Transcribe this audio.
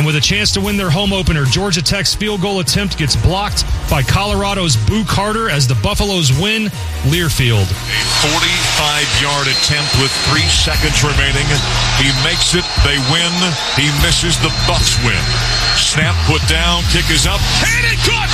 with a chance to win their home opener. Georgia Tech's field goal attempt gets blocked by Colorado's Boo Carter as the Buffaloes win Learfield. A 45-yard attempt with 3 seconds remaining. He makes it. They win. He misses. The Buffs win. Snap put down. Kick is up. And it caught.